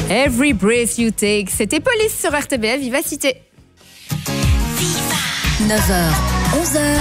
Every breath you take, c'était Police sur RTBF Vivacité. 9h, 11h,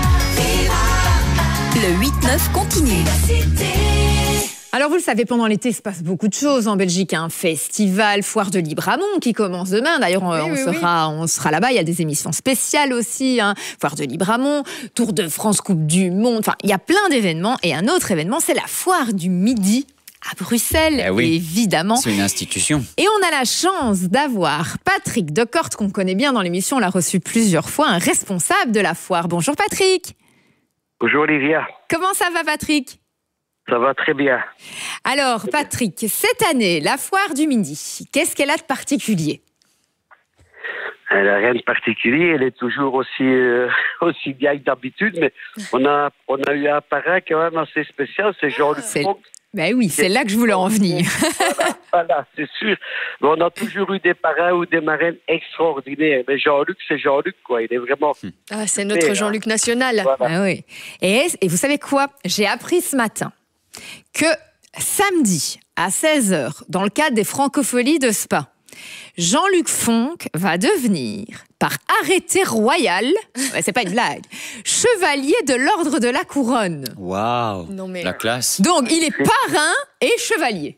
le 8-9 continue. Alors vous le savez, pendant l'été, il se passe beaucoup de choses en Belgique. Un festival, foire de Libramont qui commence demain. D'ailleurs, on sera là-bas. Il y a des émissions spéciales aussi. Foire de Libramont, Tour de France, Coupe du Monde. Enfin, il y a plein d'événements. Et un autre événement, c'est la foire du Midi à Bruxelles, évidemment. C'est une institution. Et on a la chance d'avoir Patrick Decorte, qu'on connaît bien dans l'émission. On l'a reçu plusieurs fois, un responsable de la foire. Bonjour Patrick. Bonjour Olivia. Comment ça va Patrick ? Ça va très bien. Alors Patrick, cette année, la foire du Midi, qu'est-ce qu'elle a de particulier ? Elle n'a rien de particulier, elle est toujours aussi bien que d'habitude, mais on a eu un parrain quand même assez spécial, c'est Jean-Luc Fonck. Ben oui, c'est là que je voulais en venir. Voilà, c'est sûr. Mais on a toujours eu des parrains ou des marraines extraordinaires. Mais Jean-Luc, c'est Jean-Luc, quoi. Il est vraiment... Ah, c'est notre Jean-Luc national. Voilà. Ah oui. Et vous savez quoi ? J'ai appris ce matin que samedi à 16h, dans le cadre des Francopholies de Spa, Jean-Luc Fonck va devenir, par arrêté royal, c'est pas une blague, chevalier de l'ordre de la couronne. Waouh, la classe. Donc, il est parrain et chevalier.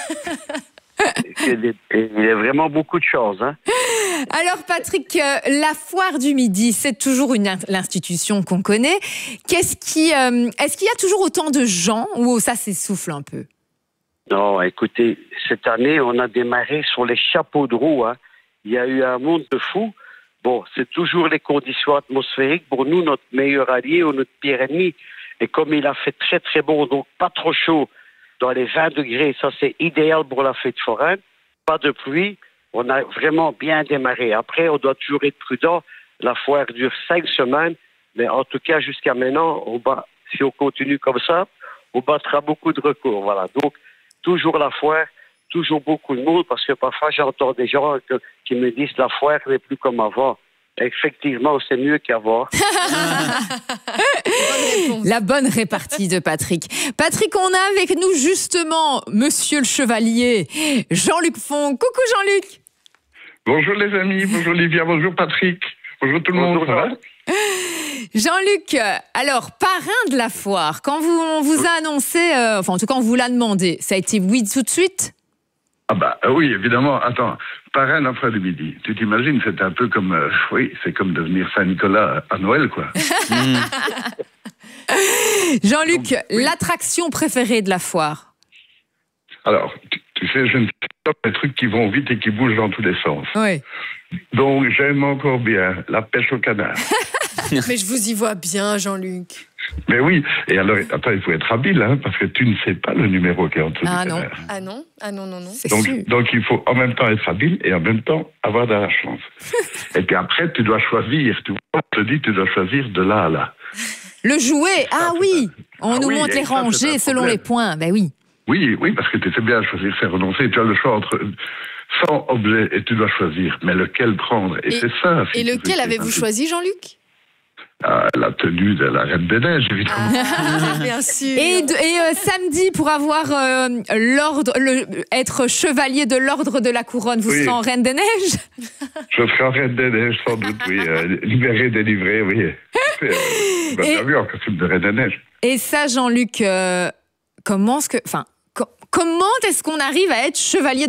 Il a vraiment beaucoup de chance. Hein. Alors, Patrick, la foire du Midi, c'est toujours l'institution qu'on connaît. Est-ce qu'il y a toujours autant de gens ou ça s'essouffle un peu ? Non, écoutez, cette année, on a démarré sur les chapeaux de roue. Hein. Il y a eu un monde de fous. Bon, c'est toujours les conditions atmosphériques. Pour nous, notre meilleur allié ou notre pire ennemi. Et comme il a fait très très bon, donc pas trop chaud, dans les 20 degrés, ça c'est idéal pour la fête foraine. Pas de pluie. On a vraiment bien démarré. Après, on doit toujours être prudent. La foire dure 5 semaines. Mais en tout cas, jusqu'à maintenant, si on continue comme ça, on battra beaucoup de records. Voilà. Donc, toujours la foire, toujours beaucoup de monde, parce que parfois j'entends des gens qui me disent la foire n'est plus comme avant. Effectivement, c'est mieux qu'avant. La bonne répartie de Patrick. Patrick, on a avec nous justement Monsieur le Chevalier, Jean-Luc Fonck. Coucou Jean-Luc. Bonjour les amis, bonjour Olivia, bonjour Patrick. Bonjour tout le monde, ça va ? Jean-Luc, alors, parrain de la foire, quand on vous a annoncé, enfin en tout cas on vous l'a demandé, ça a été oui tout de suite ? Ah bah oui, évidemment. Attends, parrain de la foire du Midi. Tu t'imagines, c'est un peu comme, c'est comme devenir Saint-Nicolas à Noël, quoi. Jean-Luc, l'attraction préférée de la foire ? Alors, tu sais, je ne sais pas les trucs qui vont vite et qui bougent dans tous les sens. Oui. Donc, j'aime encore bien la pêche au canard. Mais je vous y vois bien, Jean-Luc. Mais oui, et alors, attends, il faut être habile, hein, parce que tu ne sais pas le numéro qui est en dessous du canard. Ah non, non. Donc, il faut en même temps être habile et en même temps avoir de la chance. Et puis après, tu dois choisir, tu vois, on te dit, tu dois choisir de là à là. Le jouet, oui, on nous montre les rangées selon les points, ben oui. Oui, parce que tu sais bien choisir, c'est renoncer. Tu as le choix entre 100 objets et tu dois choisir. Mais lequel prendre ? Et c'est ça. Et lequel avez-vous choisi, Jean-Luc ? La tenue de la Reine des Neiges, évidemment. Bien sûr. Et samedi, pour avoir être chevalier de l'ordre de la couronne, vous serez en Reine des Neiges ? Je serai en Reine des Neiges, sans doute, oui. Libéré, délivré, oui. Bien vu, en costume de Reine des Neiges. Et ça, Jean-Luc, comment est-ce qu'on arrive à être chevalier